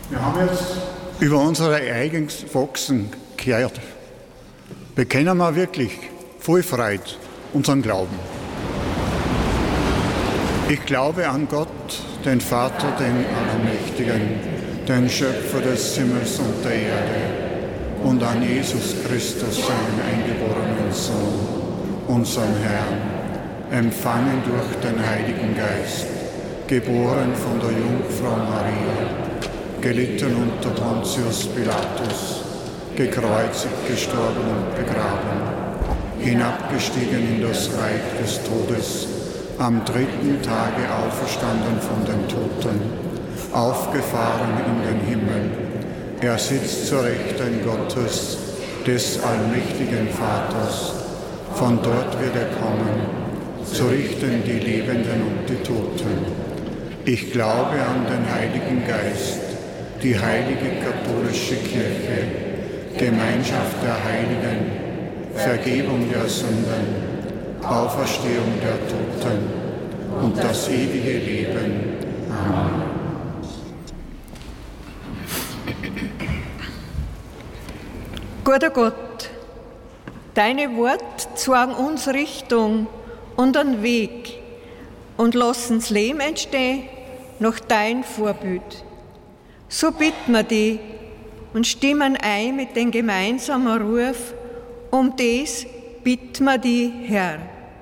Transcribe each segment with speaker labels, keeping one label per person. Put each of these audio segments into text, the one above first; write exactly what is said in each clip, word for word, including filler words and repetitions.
Speaker 1: Wir haben jetzt über unsere eigenen Wachsen gehört. Bekennen wir wirklich voll Freude unseren Glauben. Ich glaube an Gott, den Vater, den Allmächtigen, den Schöpfer des Himmels und der Erde, und an Jesus Christus, seinen eingeborenen Sohn, unseren Herrn, empfangen durch den Heiligen Geist, geboren von der Jungfrau Maria, gelitten unter Pontius Pilatus, gekreuzigt, gestorben und begraben, hinabgestiegen in das Reich des Todes, am dritten Tage auferstanden von den Toten, aufgefahren in den Himmel. Er sitzt zur Rechten Gottes, des allmächtigen Vaters. Von dort wird er kommen, zu richten die Lebenden und die Toten. Ich glaube an den Heiligen Geist, die heilige katholische Kirche, Gemeinschaft der Heiligen, Vergebung der Sünden, Auferstehung der Toten und das ewige Leben. Amen.
Speaker 2: Guter Gott, deine Worte zeigen uns Richtung und einen Weg und lassen das Leben entstehen nach dein Vorbild. So bitten wir dich und stimmen ein mit dem gemeinsamen Ruf, um das bitten wir dich, Herr.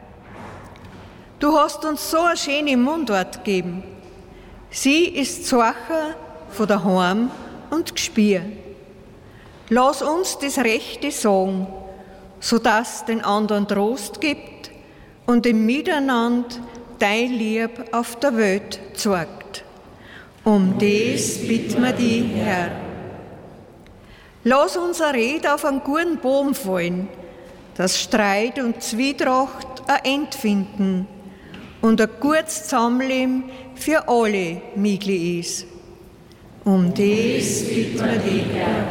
Speaker 2: Du hast uns so eine schöne Mundart gegeben. Sie ist Zeichen von daheim und Gespür. Lass uns das Rechte sagen, sodass den anderen Trost gibt und im Miteinander dein Lieb auf der Welt zeigt. Um das bitten wir dich, Herr. Lass unsere Rede auf einen guten Boden fallen, dass Streit und Zwietracht ein Ende finden und ein gutes Zusammenleben für alle möglich ist. Um das bitten wir dich, Herr.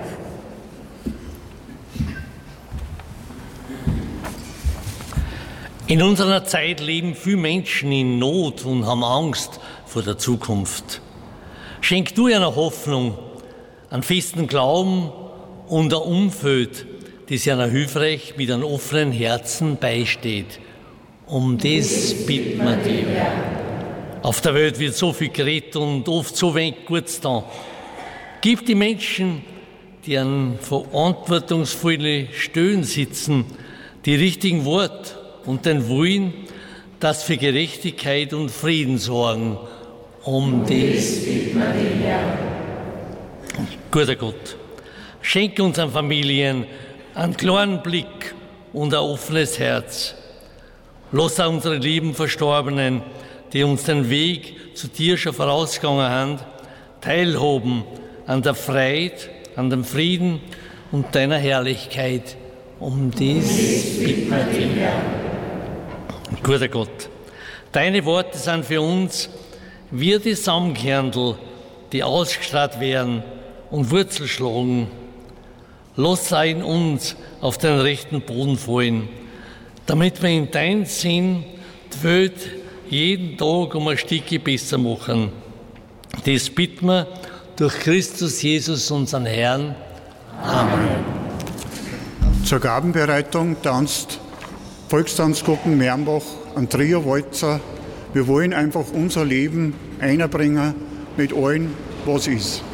Speaker 3: In unserer Zeit leben viele Menschen in Not und haben Angst vor der Zukunft. Schenk du ihnen Hoffnung, einen festen Glauben und ein Umfeld, das ihnen hilfreich mit einem offenen Herzen beisteht. Um das bitten wir dich. Auf der Welt wird so viel geredet und oft so wenig Gutes da. Gib die Menschen, die an verantwortungsvollen Stellen sitzen, die richtigen Worte und den Willen, dass für Gerechtigkeit und Frieden sorgen. Um das bitten wir dich, Herr. Guter Gott, schenke unseren Familien einen klaren Blick und ein offenes Herz. Lass auch unsere lieben Verstorbenen, die uns den Weg zu dir schon vorausgegangen haben, teilhaben an der Freude, an dem Frieden und deiner Herrlichkeit. Um das bitten wir dich, Herr. Guter Gott, deine Worte sind für uns wie die Samtkernel, die ausgestrahlt werden und Wurzel schlagen. Lass in uns auf den rechten Boden fallen, damit wir in deinem Sinn die Welt jeden Tag um ein Stückchen besser machen. Das bitten wir durch Christus Jesus, unseren Herrn. Amen.
Speaker 1: Zur Gabenbereitung tanzt Volkstanzgruppen Mernbach ein Trio-Walzer. Wir wollen einfach unser Leben einbringen mit allem, was ist.